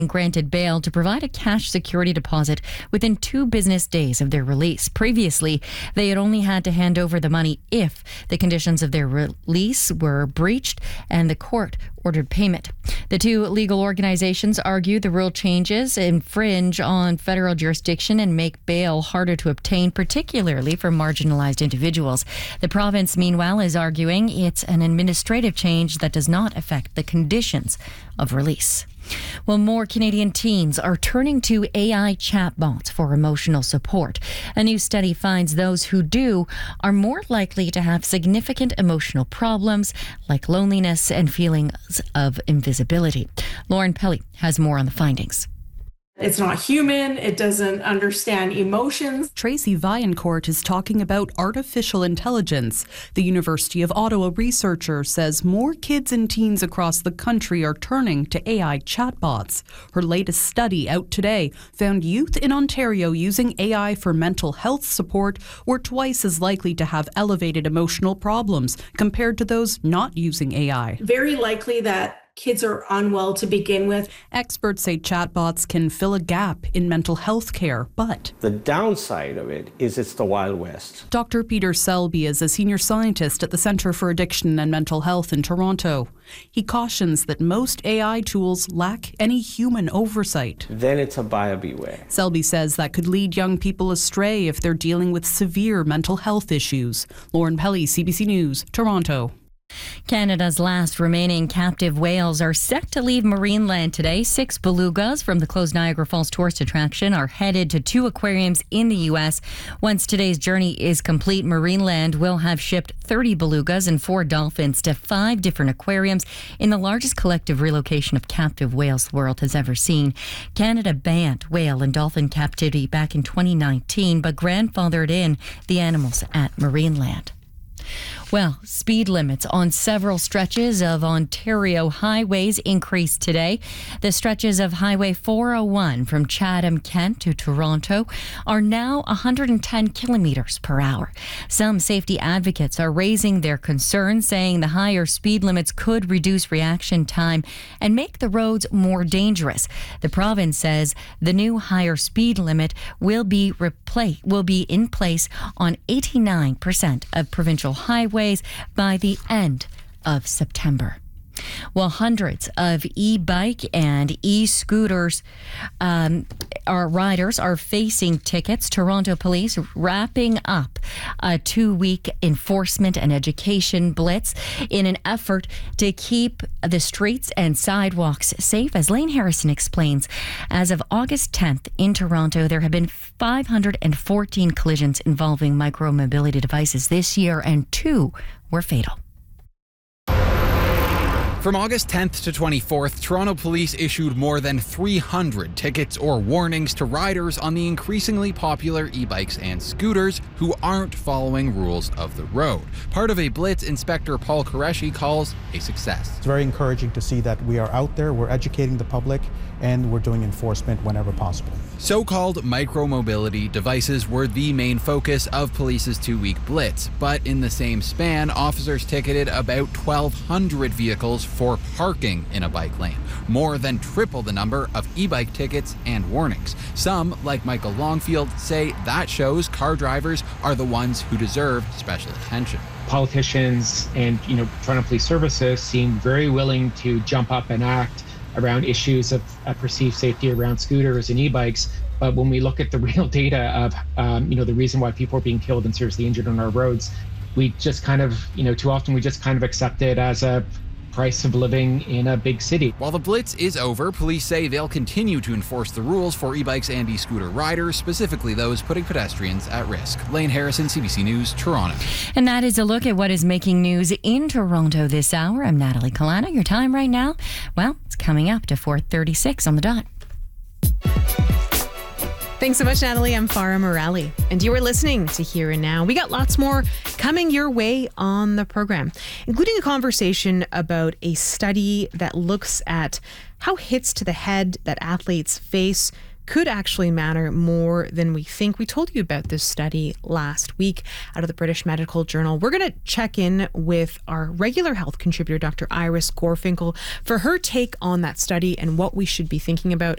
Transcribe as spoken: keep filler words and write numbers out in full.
granted bail to provide a cash security deposit within two business days of their release. Previously, they had only had to hand over the money if the conditions of their release were breached and the court ordered payment. The two legal organizations argue the rule changes infringe on federal jurisdiction and make bail harder to obtain, particularly for marginalized individuals. The province, meanwhile, is arguing it's an administrative change that does not affect the conditions of release. Well, more Canadian teens are turning to A I chatbots for emotional support. A new study finds those who do are more likely to have significant emotional problems like loneliness and feelings of invisibility. Lauren Pelly has more on the findings. It's not human. It doesn't understand emotions. Tracy Vaillancourt is talking about artificial intelligence. The University of Ottawa researcher says more kids and teens across the country are turning to A I chatbots. Her latest study, out today, found youth in Ontario using A I for mental health support were twice as likely to have elevated emotional problems compared to those not using A I. Very likely that kids are unwell to begin with. Experts say chatbots can fill a gap in mental health care, but the downside of it is it's the Wild West. Doctor Peter Selby is a senior scientist at the Centre for Addiction and Mental Health in Toronto. He cautions that most A I tools lack any human oversight. Then it's a buyer beware. Selby says that could lead young people astray if they're dealing with severe mental health issues. Lauren Pelly, C B C News, Toronto. Canada's last remaining captive whales are set to leave Marineland today. Six belugas from the closed Niagara Falls tourist attraction are headed to two aquariums in the U S. Once today's journey is complete, Marineland will have shipped thirty belugas and four dolphins to five different aquariums in the largest collective relocation of captive whales the world has ever seen. Canada banned whale and dolphin captivity back in twenty nineteen, but grandfathered in the animals at Marineland. Well, speed limits on several stretches of Ontario highways increased today. The stretches of Highway four oh one from Chatham-Kent to Toronto are now one hundred ten kilometers per hour. Some safety advocates are raising their concerns, saying the higher speed limits could reduce reaction time and make the roads more dangerous. The province says the new higher speed limit will be repla- will be in place on eighty-nine percent of provincial highways by the end of September. Well, hundreds of e-bike and e-scooters um, our riders are facing tickets. Toronto Police wrapping up a two-week enforcement and education blitz in an effort to keep the streets and sidewalks safe. As Lane Harrison explains, as of August tenth in Toronto, there have been five hundred fourteen collisions involving micro-mobility devices this year, and two were fatal. From August tenth to twenty-fourth, Toronto Police issued more than three hundred tickets or warnings to riders on the increasingly popular e-bikes and scooters who aren't following rules of the road. Part of a blitz Inspector Paul Qureshi calls a success. It's very encouraging to see that we are out there, we're educating the public, and we're doing enforcement whenever possible. So-called micro-mobility devices were the main focus of police's two-week blitz, but in the same span, officers ticketed about twelve hundred vehicles for parking in a bike lane, more than triple the number of e-bike tickets and warnings. Some, like Michael Longfield, say that shows car drivers are the ones who deserve special attention. Politicians and, you know, Toronto Police Services seem very willing to jump up and act around issues of uh, perceived safety around scooters and e-bikes. But when we look at the real data of, um, you know, the reason why people are being killed and seriously injured on our roads, we just kind of, you know, too often we just kind of accept it as a price of living in a big city. While the blitz is over, police say they'll continue to enforce the rules for e-bikes and e-scooter riders, specifically those putting pedestrians at risk. Lane Harrison, C B C News, Toronto. And that is a look at what is making news in Toronto this hour. I'm Natalie Kalana. Your time right now, well, it's coming up to four thirty-six on the dot. Thanks so much, Natalie. I'm Farah Morali, and you are listening to Here and Now. We got lots more coming your way on the program, including a conversation about a study that looks at how hits to the head that athletes face could actually matter more than we think. We told you about this study last week out of the British Medical Journal. We're going to check in with our regular health contributor, Doctor Iris Gorfinkel, for her take on that study and what we should be thinking about